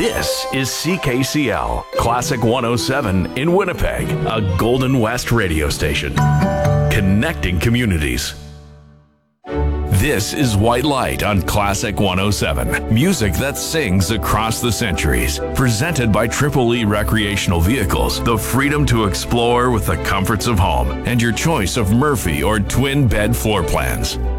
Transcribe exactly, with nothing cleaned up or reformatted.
This is C K C L, Classic one oh seven in Winnipeg, a Golden West radio station. Connecting communities. This is White Light on Classic one oh seven. Music that sings across the centuries. Presented by Triple E Recreational Vehicles. The freedom to explore with the comforts of home. And your choice of Murphy or twin bed floor plans.